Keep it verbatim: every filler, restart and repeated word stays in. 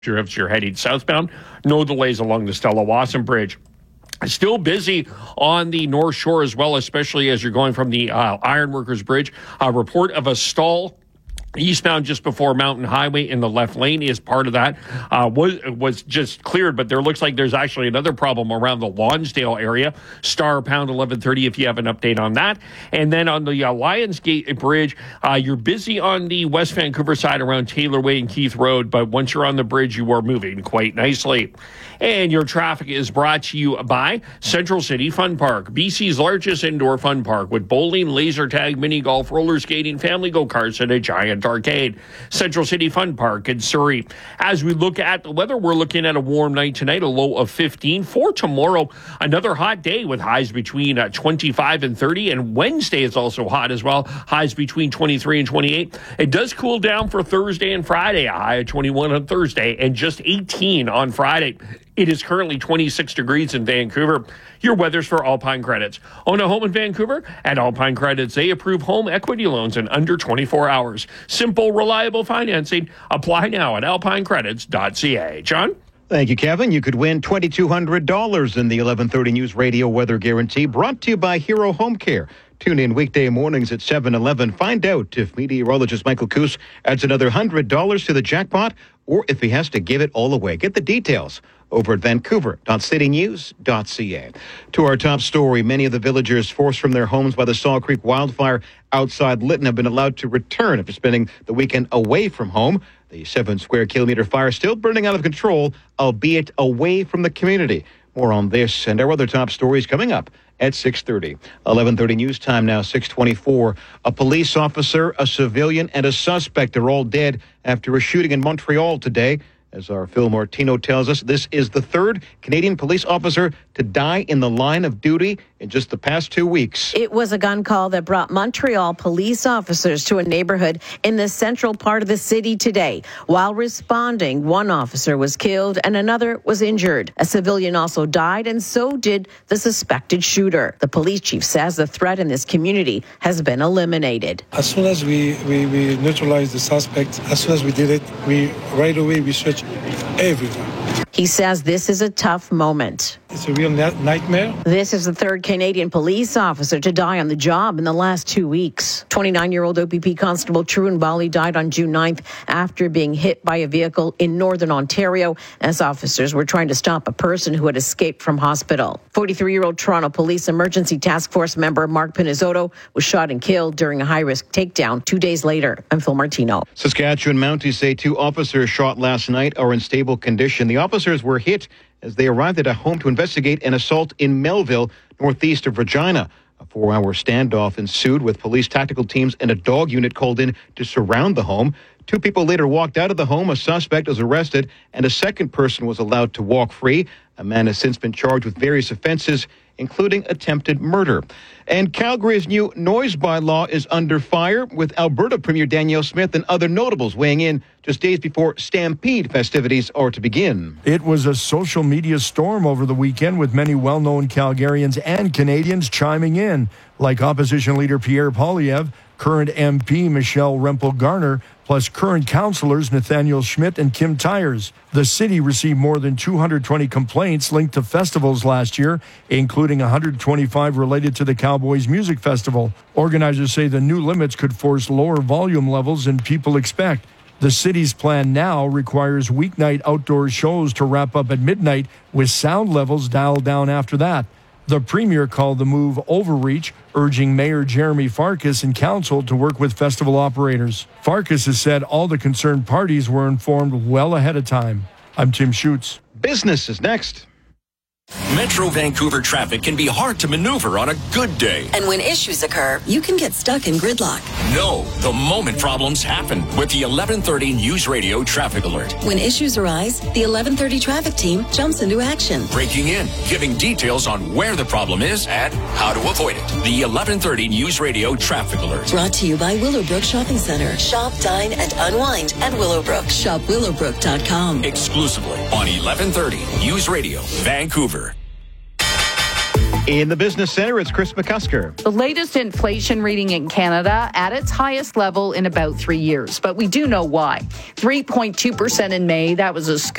If you're heading southbound, no delays along the Stella Wasson Bridge. Still busy on the North Shore as well, especially as you're going from the uh, Ironworkers Bridge. A report of a stall eastbound just before Mountain Highway in the left lane is part of that. Uh, was was just cleared, but there looks like there's actually another problem around the Lonsdale area. Star pound eleven thirty if you have an update on that. And then on the uh, Lionsgate Bridge, uh, you're busy on the West Vancouver side around Taylor Way and Keith Road, but once you're on the bridge, you are moving quite nicely. And your traffic is brought to you by Central City Fun Park, B C's largest indoor fun park with bowling, laser tag, mini golf, roller skating, family go-karts, and a giant arcade. Central City Fun Park in Surrey. As we look at the weather, we're looking at a warm night tonight, a low of fifteen. For tomorrow, another hot day with highs between uh, twenty-five and thirty, and Wednesday is also hot as well, highs between twenty-three and twenty-eight. It does cool down for Thursday and Friday, a high of twenty-one on Thursday and just eighteen on Friday. It is currently twenty-six degrees in Vancouver. Your weather's for Alpine Credits. Own a home in Vancouver? At Alpine Credits, they approve home equity loans in under twenty-four hours. Simple, reliable financing. Apply now at alpine credits dot c a. John? Thank you, Kevin. You could win two thousand two hundred dollars in the eleven thirty News Radio Weather Guarantee, brought to you by Hero Home Care. Tune in weekday mornings at seven eleven. Find out if meteorologist Michael Coos adds another one hundred dollars to the jackpot or if he has to give it all away. Get the details over at vancouver dot city news dot c a. To our top story, many of the villagers forced from their homes by the Saw Creek wildfire outside Lytton have been allowed to return after spending the weekend away from home. The seven square kilometer fire still burning out of control, albeit away from the community. More on this and our other top stories coming up at six thirty. eleven thirty news time now, six twenty-four. A police officer, a civilian, and a suspect are all dead after a shooting in Montreal today. As our Phil Martino tells us, this is the third Canadian police officer to die in the line of duty in just the past two weeks. It was a gun call that brought Montreal police officers to a neighborhood in the central part of the city today. While responding, one officer was killed and another was injured. A civilian also died, and so did the suspected shooter. The police chief says the threat in this community has been eliminated. As soon as we, we, we neutralized the suspect, as soon as we did it, we right away we searched everywhere. He says this is a tough moment. It's a real nightmare. This is the third Canadian police officer to die on the job in the last two weeks. twenty-nine-year-old O P P Constable True Bali died on June ninth after being hit by a vehicle in northern Ontario as officers were trying to stop a person who had escaped from hospital. forty-three-year-old Toronto Police Emergency Task Force member Mark Pinizzotto was shot and killed during a high-risk takedown two days later. I'm Phil Martino. Saskatchewan Mounties say two officers shot last night are in stable condition. The officers were hit as they arrived at a home to investigate an assault in Melville, northeast of Regina. A four-hour standoff ensued with police tactical teams and a dog unit called in to surround the home. Two people later walked out of the home. A suspect was arrested, and a second person was allowed to walk free. A man has since been charged with various offenses, including attempted murder. And Calgary's new noise bylaw is under fire, with Alberta Premier Danielle Smith and other notables weighing in just days before Stampede festivities are to begin. It was a social media storm over the weekend, with many well-known Calgarians and Canadians chiming in, like opposition leader Pierre Poilievre, current M P Michelle Rempel-Garner, plus current councillors Nathaniel Schmidt and Kim Tyers. The city received more than two hundred twenty complaints linked to festivals last year, including one hundred twenty-five related to the Cowboys Music Festival. Organizers say the new limits could force lower volume levels than people expect. The city's plan now requires weeknight outdoor shows to wrap up at midnight, with sound levels dialed down after that. The premier called the move overreach, urging Mayor Jeremy Farkas and council to work with festival operators. Farkas has said all the concerned parties were informed well ahead of time. I'm Tim Schutz. Business is next. Metro Vancouver traffic can be hard to maneuver on a good day. And when issues occur, you can get stuck in gridlock. No, the moment problems happen with the eleven thirty News Radio Traffic Alert. When issues arise, the eleven thirty traffic team jumps into action. Breaking in, giving details on where the problem is and how to avoid it. The eleven thirty News Radio Traffic Alert. Brought to you by Willowbrook Shopping Center. Shop, dine, and unwind at Willowbrook. Shop willowbrook dot com. Exclusively on eleven thirty News Radio Vancouver. In the Business Center, it's Chris McCusker. The latest inflation reading in Canada at its highest level in about three years. But we do know why. three point two percent in May. That was a scoop.